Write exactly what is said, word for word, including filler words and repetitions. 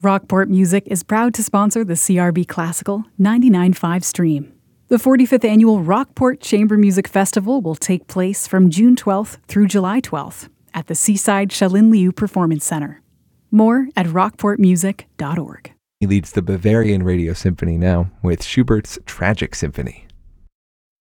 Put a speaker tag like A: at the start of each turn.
A: Rockport Music is proud to sponsor the C R B Classical ninety-nine point five stream. The forty-fifth Annual Rockport Chamber Music Festival will take place from June twelfth through July twelfth at the Seaside Shalin Liu Performance Center. More at rockport music dot org.
B: He leads the Bavarian Radio Symphony now with Schubert's Tragic Symphony.